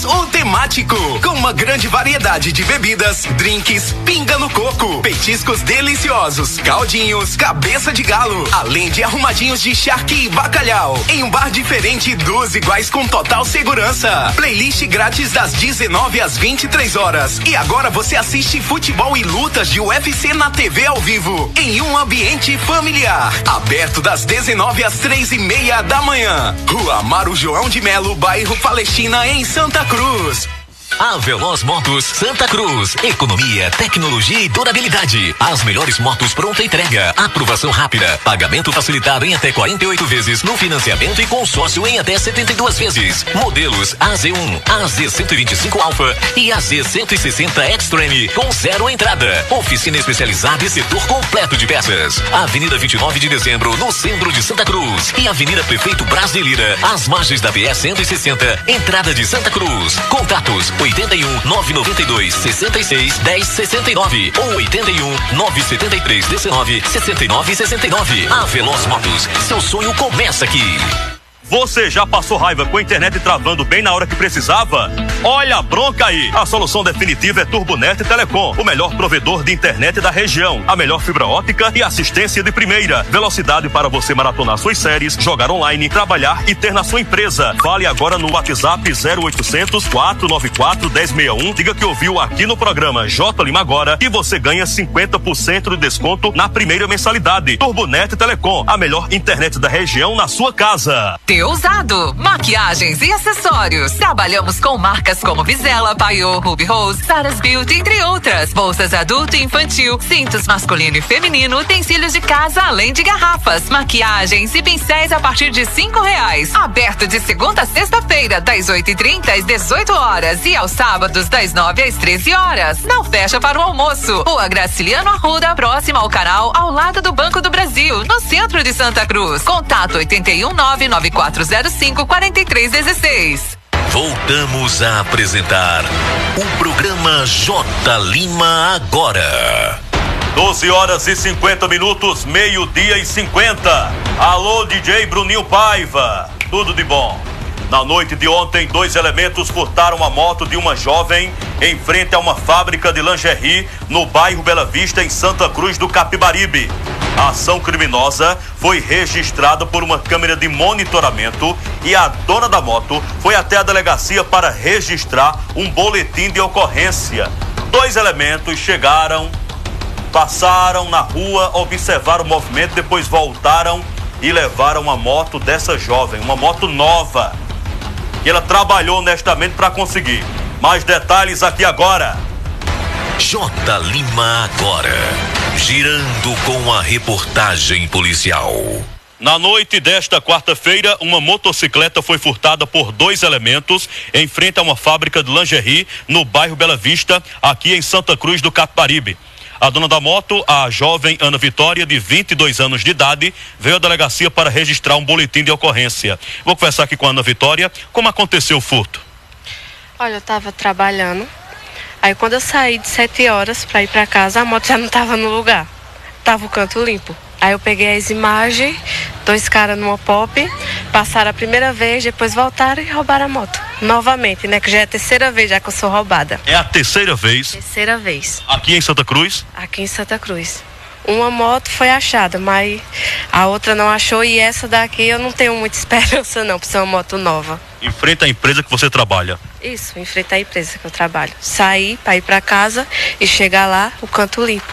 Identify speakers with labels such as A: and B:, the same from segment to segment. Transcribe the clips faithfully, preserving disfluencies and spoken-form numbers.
A: o Temático, com uma grande variedade de bebidas, drinks, pinga no coco, petiscos deliciosos, caldinhos, cabeça de galo, além de arrumadinhos de charque e bacalhau, em um bar diferente, duas iguais com total segurança. Playlist grátis das dezenove às vinte e três horas. E agora você assiste futebol e lutas de U F C na T V ao vivo, em um ambiente familiar. Aberto das dezenove às três e meia da manhã. Rua Amaro João de Melo, bairro Palestina, em Santa Cruz.
B: A Veloz Motos Santa Cruz. Economia, tecnologia e durabilidade. As melhores motos pronta entrega. Aprovação rápida. Pagamento facilitado em até quarenta e oito vezes no financiamento e consórcio em até setenta e duas vezes. Modelos A Z um, A Z cento e vinte e cinco Alpha e A Z cento e sessenta Extreme com zero entrada. Oficina especializada e setor completo de peças. Avenida vinte e nove de dezembro, no centro de Santa Cruz. E Avenida Prefeito Braz de Lira, às margens da B S cento e sessenta, entrada de Santa Cruz. Contatos oitenta e um, nove noventa e dois, sessenta e seis, dez, sessenta e nove ou oitenta e um, nove setenta e três, dezenove, sessenta e nove, sessenta e nove. A Veloz Motos, seu sonho começa aqui.
C: Você já passou raiva com a internet travando bem na hora que precisava? Olha a bronca aí! A solução definitiva é Turbonet Telecom, o melhor provedor de internet da região. A melhor fibra ótica e assistência de primeira. Velocidade para você maratonar suas séries, jogar online, trabalhar e ter na sua empresa. Fale agora no WhatsApp zero oitocentos, quatrocentos e noventa e quatro, dez sessenta e um. Diga que ouviu aqui no programa J Lima Agora e você ganha cinquenta por cento de desconto na primeira mensalidade. Turbonet Telecom, a melhor internet da região na sua casa.
D: Usado, maquiagens e acessórios. Trabalhamos com marcas como Vizela, Paiô, Ruby Rose, Sarah's Beauty, entre outras. Bolsas adulto e infantil, cintos masculino e feminino, utensílios de casa, além de garrafas, maquiagens e pincéis a partir de cinco reais. Aberto de segunda a sexta-feira, das oito e trinta às dezoito horas e aos sábados, das nove às treze horas. Não fecha para o almoço. Rua Graciliano Arruda, próxima ao canal, ao lado do Banco do Brasil, no centro de Santa Cruz. Contato oito um nove nove quatro zero cinco, quatro três um seis.
B: Voltamos a apresentar o programa J Lima Agora.
C: doze horas e cinquenta minutos, meio-dia e cinquenta. Alô, D J Bruninho Paiva, tudo de bom? Na noite de ontem, dois elementos furtaram a moto de uma jovem em frente a uma fábrica de lingerie no bairro Bela Vista, em Santa Cruz do Capibaribe. A ação criminosa foi registrada por uma câmera de monitoramento e a dona da moto foi até a delegacia para registrar um boletim de ocorrência. Dois elementos chegaram, passaram na rua, observaram o movimento, depois voltaram e levaram a moto dessa jovem, uma moto nova, que ela trabalhou honestamente para conseguir. Mais detalhes aqui agora.
B: J Lima Agora, girando com a reportagem policial.
C: Na noite desta quarta-feira, uma motocicleta foi furtada por dois elementos em frente a uma fábrica de lingerie no bairro Bela Vista, aqui em Santa Cruz do Capibaribe. A dona da moto, a jovem Ana Vitória, de vinte e dois anos de idade, veio à delegacia para registrar um boletim de ocorrência. Vou conversar aqui com a Ana Vitória. Como aconteceu o furto?
E: Olha, eu estava trabalhando. Aí quando eu saí de sete horas para ir para casa, a moto já não estava no lugar. Tava o canto limpo. Aí eu peguei as imagens, dois caras numa pop, passaram a primeira vez, depois voltaram e roubaram a moto. Novamente, né? Que já é a terceira vez já que eu sou roubada.
C: É a terceira vez?
E: Terceira vez.
C: Aqui em Santa Cruz?
E: Aqui em Santa Cruz. Uma moto foi achada, mas a outra não achou e essa daqui eu não tenho muita esperança não, por ser uma moto nova.
C: Em frente à empresa que você trabalha?
E: Isso, em frente à empresa que eu trabalho. Sair para ir para casa e chegar lá, o canto limpo.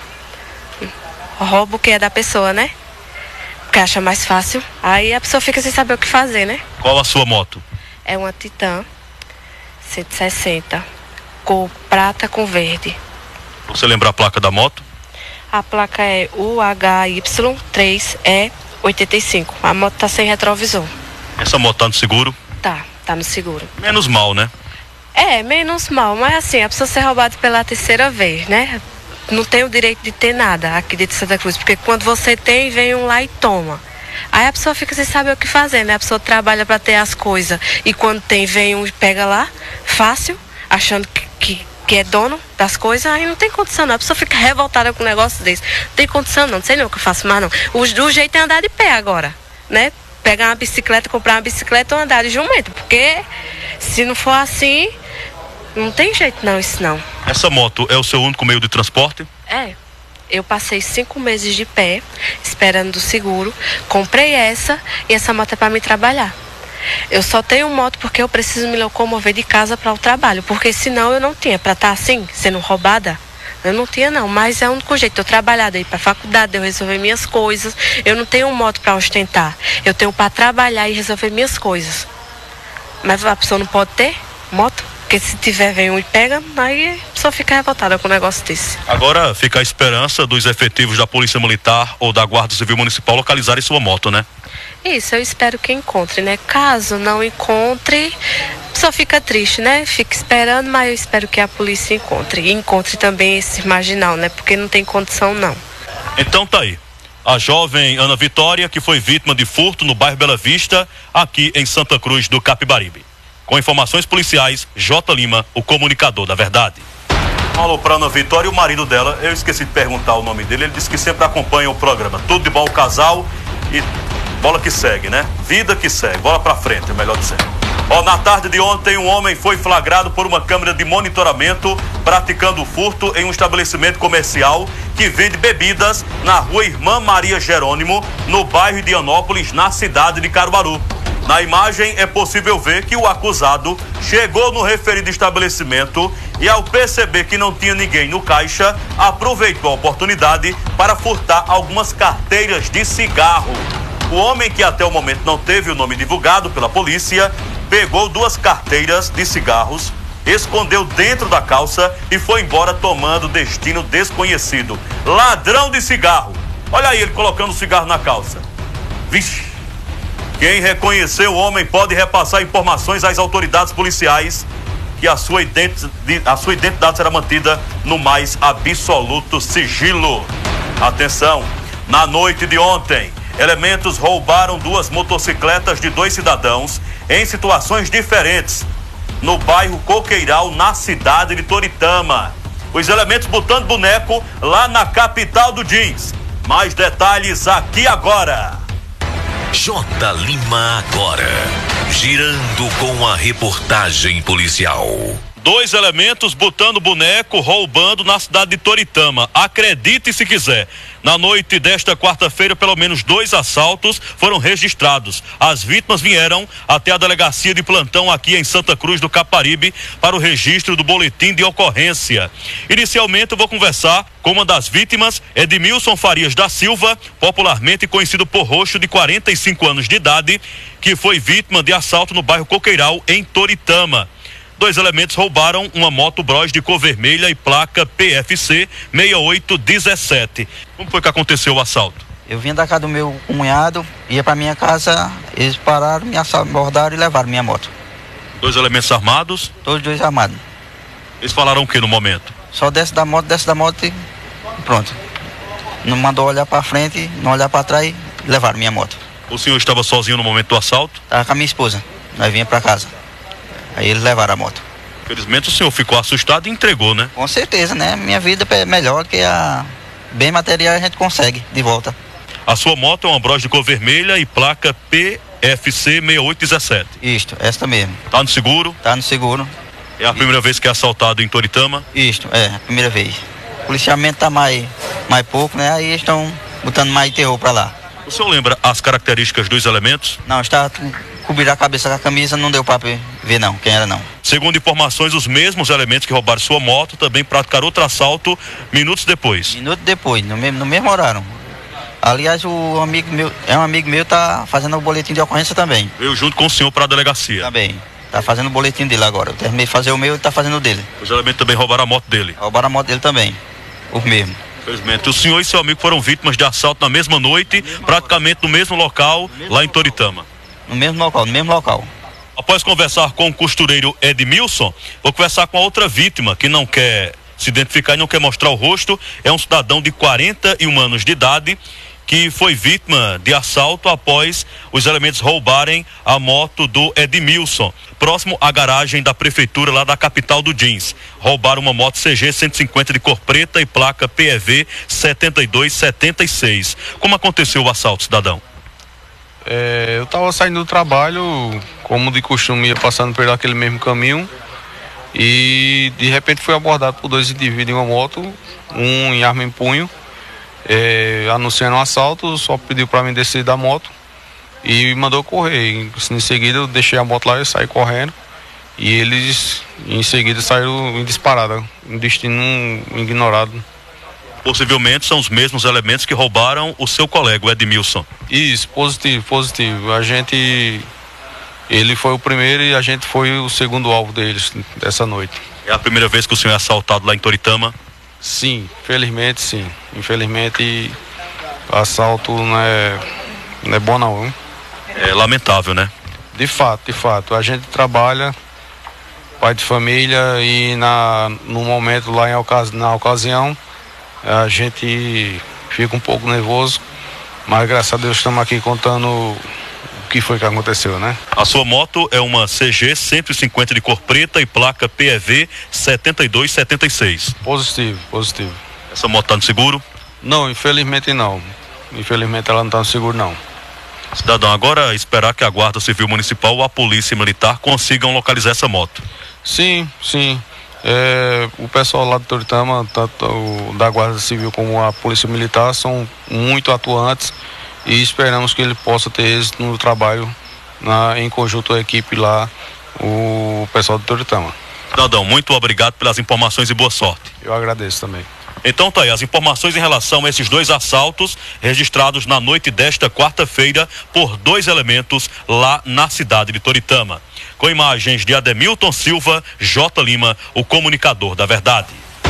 E: Roubo que é da pessoa, né? Porque acha mais fácil. Aí a pessoa fica sem saber o que fazer, né?
C: Qual a sua moto?
E: É uma Titan cento e sessenta, cor prata com verde.
C: Você lembra a placa da moto?
E: A placa é U H Y três E oitenta e cinco. A moto tá sem retrovisor.
C: Essa moto tá no seguro?
E: Tá, tá no seguro.
C: Menos mal, né?
E: É, menos mal, mas assim, a pessoa ser roubada pela terceira vez, né? Não tem o direito de ter nada aqui dentro de Santa Cruz, porque quando você tem, vem um lá e toma. Aí a pessoa fica sem saber o que fazer, né? A pessoa trabalha para ter as coisas e quando tem, vem um e pega lá, fácil, achando que, que, que é dono das coisas, aí não tem condição não. A pessoa fica revoltada com um negócio desse. Não tem condição não, não sei nem o que eu faço mais não. O, o jeito é andar de pé agora, né? Pegar uma bicicleta, comprar uma bicicleta ou andar de jumento, porque se não for assim, Não tem jeito não, isso não.
C: Essa moto é o seu único meio de transporte?
E: É. Eu passei cinco meses de pé, esperando do seguro. Comprei essa e essa moto é para me trabalhar. Eu só tenho moto porque eu preciso me locomover de casa para o trabalho. Porque senão eu não tinha. Para estar assim, sendo roubada, eu não tinha não. Mas é o único jeito. Eu trabalhar, de ir para a faculdade, de eu resolver minhas coisas. Eu não tenho moto para ostentar. Eu tenho para trabalhar e resolver minhas coisas. Mas a pessoa não pode ter moto? Porque se tiver, vem um e pega, aí a pessoa fica revoltada com um negócio desse.
C: Agora fica a esperança dos efetivos da Polícia Militar ou da Guarda Civil Municipal localizarem sua moto, né?
E: Isso, eu espero que encontre, né? Caso não encontre, a pessoa fica triste, né? Fica esperando, mas eu espero que a polícia encontre. E encontre também esse marginal, né? Porque não tem condição, não.
C: Então tá aí. A jovem Ana Vitória, que foi vítima de furto no bairro Bela Vista, aqui em Santa Cruz do Capibaribe. Com informações policiais, J. Lima, o comunicador da verdade. Alô pra Ana Vitória e o marido dela, eu esqueci de perguntar o nome dele, ele disse que sempre acompanha o programa. Tudo de bom, o casal e bola que segue, né? Vida que segue, bola pra frente, é melhor dizer. Ó, na tarde de ontem, um homem foi flagrado por uma câmera de monitoramento praticando furto em um estabelecimento comercial que vende bebidas na rua Irmã Maria Jerônimo, no bairro de Anópolis, na cidade de Caruaru. Na imagem é possível ver que o acusado chegou no referido estabelecimento e, ao perceber que não tinha ninguém no caixa, aproveitou a oportunidade para furtar algumas carteiras de cigarro. O homem, que até o momento não teve o nome divulgado pela polícia, pegou duas carteiras de cigarros, escondeu dentro da calça e foi embora tomando destino desconhecido. Ladrão de cigarro! Olha aí ele colocando o cigarro na calça. Vixe! Quem reconhecer o homem pode repassar informações às autoridades policiais que a sua, identi- a sua identidade será mantida no mais absoluto sigilo. Atenção, na noite de ontem, elementos roubaram duas motocicletas de dois cidadãos em situações diferentes no bairro Coqueiral, na cidade de Toritama. Os elementos botando boneco lá na capital do jeans. Mais detalhes aqui agora.
B: J. Lima agora, girando com a reportagem policial.
C: Dois elementos botando boneco, roubando na cidade de Toritama. Acredite se quiser. Na noite desta quarta-feira, pelo menos dois assaltos foram registrados. As vítimas vieram até a delegacia de plantão aqui em Santa Cruz do Caparibe para o registro do boletim de ocorrência. Inicialmente eu vou conversar com uma das vítimas, Edmilson Farias da Silva, popularmente conhecido por Roxo, de quarenta e cinco anos de idade, que foi vítima de assalto no bairro Coqueiral, em Toritama. Dois elementos roubaram uma moto Bros de cor vermelha e placa P F C seis oito um sete. Como foi que aconteceu o assalto?
F: Eu vinha da casa do meu cunhado, ia pra minha casa, eles pararam, me abordaram e levaram minha moto.
C: Dois elementos armados?
F: Todos dois armados.
C: Eles falaram o que no momento?
F: Só desce da moto, desce da moto e pronto. Não mandou olhar pra frente, não olhar pra trás e levaram minha moto.
C: O senhor estava sozinho no momento do assalto?
F: Tava com a minha esposa, nós vinha pra casa. Aí eles levaram a moto.
C: Infelizmente o senhor ficou assustado e entregou, né?
F: Com certeza, né? Minha vida é melhor que a bem material, a gente consegue de volta.
C: A sua moto é uma Bros de cor vermelha e placa P F C seis oito um sete.
F: Isto, esta mesmo.
C: Tá no seguro?
F: Tá no seguro.
C: É a primeira vez que é assaltado em Toritama?
F: Isto, é, a primeira vez. O policiamento tá mais, mais pouco, né? Aí estão botando mais terror pra lá.
C: O senhor lembra as características dos elementos?
F: Não, está cobrir a cabeça com a camisa, não deu pra ver não, quem era não.
C: Segundo informações, os mesmos elementos que roubaram sua moto também praticaram outro assalto minutos depois.
F: Minutos depois, no mesmo, no mesmo horário. Aliás, o amigo meu, é um amigo meu, tá fazendo o boletim de ocorrência também.
C: Veio junto com o senhor para a delegacia?
F: Também, tá fazendo o boletim dele agora. Eu terminei de fazer o meu, ele tá fazendo o dele.
C: Os elementos também roubaram a moto dele?
F: Roubaram a moto dele também, o mesmo.
C: Infelizmente, o senhor e seu amigo foram vítimas de assalto na mesma noite, praticamente no mesmo local, lá em Toritama.
F: No mesmo local, no mesmo local.
C: Após conversar com o costureiro Edmilson, vou conversar com a outra vítima que não quer se identificar e não quer mostrar o rosto. É um cidadão de quarenta e um anos de idade que foi vítima de assalto após os elementos roubarem a moto do Edmilson, próximo à garagem da prefeitura lá da capital do jeans. Roubaram uma moto C G cento e cinquenta de cor preta e placa P E V sete dois sete seis. Como aconteceu o assalto, cidadão?
G: É, eu estava saindo do trabalho, como de costume, ia passando por aquele mesmo caminho E de repente fui abordado por dois indivíduos em uma moto, um em arma em punho, é, anunciando um assalto, só pediu para mim descer da moto e mandou correr. Em seguida eu deixei a moto lá e saí correndo. E eles em seguida saíram em disparada, em destino ignorado.
C: Possivelmente são os mesmos elementos que roubaram o seu colega, o Edmilson.
G: Isso, positivo, positivo. A gente, ele foi o primeiro e a gente foi o segundo alvo deles dessa noite.
C: É a primeira vez que o senhor é assaltado lá em Toritama?
G: Sim, felizmente sim. Infelizmente assalto não é, não é bom não. Hein?
C: É lamentável, né?
G: De fato, de fato. A gente trabalha, pai de família, e na, no momento lá em ocasi- na ocasião a gente fica um pouco nervoso, mas graças a Deus estamos aqui contando o que foi que aconteceu, né?
C: A sua moto é uma C G cento e cinquenta de cor preta e placa P E V setenta e dois setenta e seis.
G: Positivo, positivo.
C: Essa moto está no seguro?
G: Não, infelizmente não. Infelizmente ela não está no seguro não.
C: Cidadão, agora esperar que a Guarda Civil Municipal ou a Polícia Militar consigam localizar essa moto.
G: Sim, sim. É, o pessoal lá de Toritama, tanto o da Guarda Civil como a Polícia Militar, são muito atuantes e esperamos que ele possa ter êxito no trabalho na, em conjunto à equipe lá, o pessoal de Toritama.
C: Cidadão, muito obrigado pelas informações e boa sorte.
G: Eu agradeço também.
C: Então tá aí, as informações em relação a esses dois assaltos registrados na noite desta quarta-feira por dois elementos lá na cidade de Toritama. Com imagens de Ademilton Silva, J. Lima, o comunicador da verdade.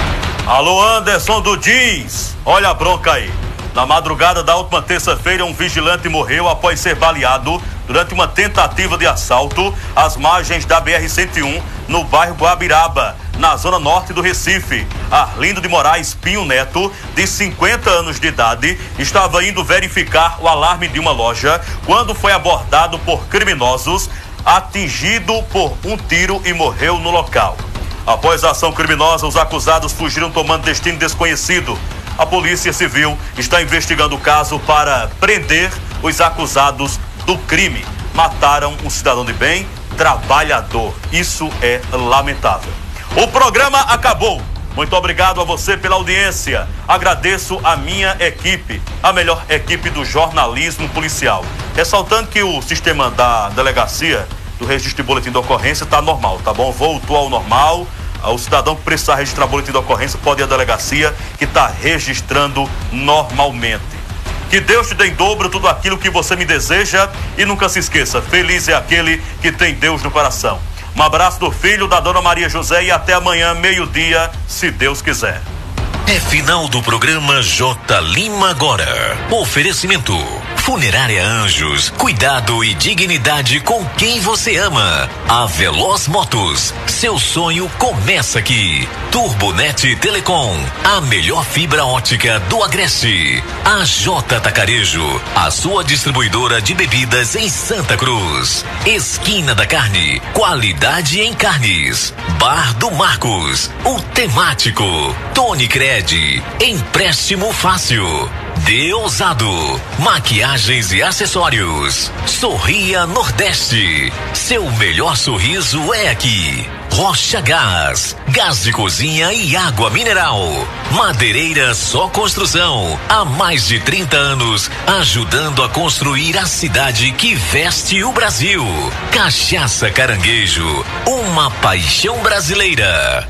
C: Alô, Anderson do Jeans, olha a bronca aí. Na madrugada da última terça-feira, um vigilante morreu após ser baleado durante uma tentativa de assalto às margens da B R cento e um, no bairro Guabiraba, na zona norte do Recife. Arlindo de Moraes Pinho Neto, de cinquenta anos de idade, estava indo verificar o alarme de uma loja quando foi abordado por criminosos, atingido por um tiro e morreu no local. Após a ação criminosa, os acusados fugiram tomando destino desconhecido. A Polícia Civil está investigando o caso para prender os acusados do crime. Mataram um cidadão de bem, trabalhador. Isso é lamentável. O programa acabou. Muito obrigado a você pela audiência. Agradeço a minha equipe, a melhor equipe do jornalismo policial. Ressaltando que o sistema da delegacia, do registro de boletim de ocorrência, está normal, tá bom? Voltou ao normal. O cidadão que precisar registrar boletim de ocorrência pode ir à delegacia, que está registrando normalmente. Que Deus te dê em dobro tudo aquilo que você me deseja e nunca se esqueça, feliz é aquele que tem Deus no coração. Um abraço do filho da dona Maria José e até amanhã, meio-dia, se Deus quiser.
B: É final do programa J. Lima agora. Oferecimento: Funerária Anjos, cuidado e dignidade com quem você ama. A Veloz Motos, seu sonho começa aqui. Turbonet Telecom, a melhor fibra ótica do Agreste. A J Tacarejo, a sua distribuidora de bebidas em Santa Cruz. Esquina da Carne, qualidade em carnes. Bar do Marcos, o temático. Tony Cred, empréstimo fácil. Deusado, maquiagens e acessórios. Sorria Nordeste, seu melhor sorriso é aqui. Rocha Gás, gás de cozinha e água mineral. Madeireira Só Construção, há mais de trinta anos, ajudando a construir a cidade que veste o Brasil. Cachaça Caranguejo, uma paixão brasileira.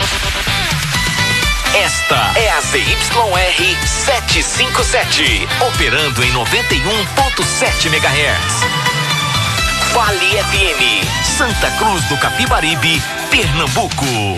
B: Esta é a Z Y R setecentos e cinquenta e sete, operando em noventa e um ponto sete megahertz. Vale F M, Santa Cruz do Capibaribe, Pernambuco.